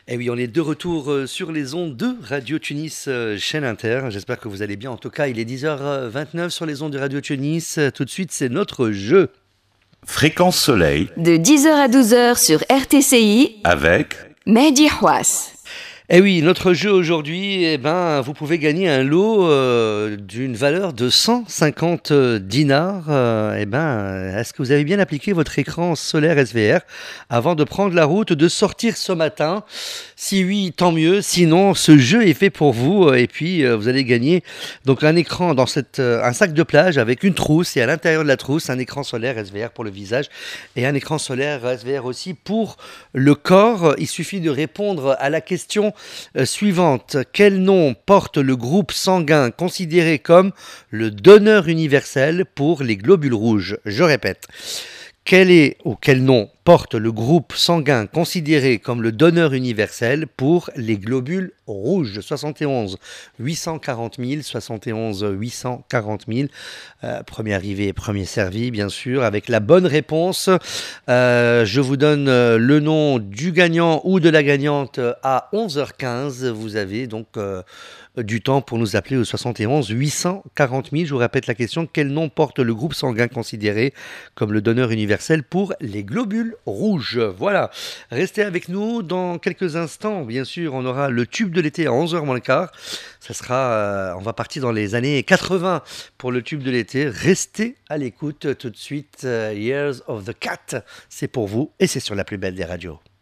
Eh oui, on est de retour sur les ondes de Radio Tunis, chaîne Inter. J'espère que vous allez bien. En tout cas, il est 10h29 sur les ondes de Radio Tunis. Tout de suite, c'est notre jeu. Fréquence Soleil De 10h à 12h sur RTCI avec Mehdi Houas. Eh oui, notre jeu aujourd'hui, vous pouvez gagner un lot d'une valeur de 150 dinars. Est-ce que vous avez bien appliqué votre écran solaire SVR avant de prendre la route, de sortir ce matin? Si oui, tant mieux. Sinon, ce jeu est fait pour vous. Et puis, vous allez gagner donc un écran dans un sac de plage avec une trousse. Et à l'intérieur de la trousse, un écran solaire SVR pour le visage et un écran solaire SVR aussi pour le corps. Il suffit de répondre à la question suivante. Quel nom porte le groupe sanguin considéré comme le donneur universel pour les globules rouges? Je répète. Quel nom porte le groupe sanguin considéré comme le donneur universel pour les globules rouges? 71 840 000, 71 840 000. Premier arrivé, premier servi, bien sûr, avec la bonne réponse. Je vous donne le nom du gagnant ou de la gagnante à 11h15. Vous avez donc du temps pour nous appeler au 71 840 000. Je vous répète la question. Quel nom porte le groupe sanguin considéré comme le donneur universel pour les globules rouges? Voilà. Restez avec nous dans quelques instants. Bien sûr, on aura le tube de l'été à 11h moins le quart. Ça sera, on va partir dans les années 80 pour le tube de l'été. Restez à l'écoute tout de suite. Years of the Cat, c'est pour vous et c'est sur la plus belle des radios.